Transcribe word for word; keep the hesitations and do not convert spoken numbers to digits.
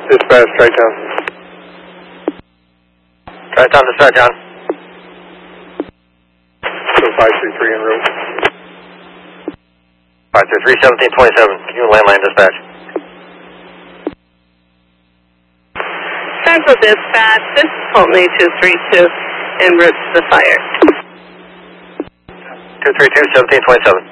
Dispatch, Tri-Town. Tri-Town, dispatch, John. So five three three en route. five three three, seventeen twenty-seven, you landline dispatch. Central Dispatch, this is Pulteney two three two en route to the fire. two three two, seventeen twenty-seven.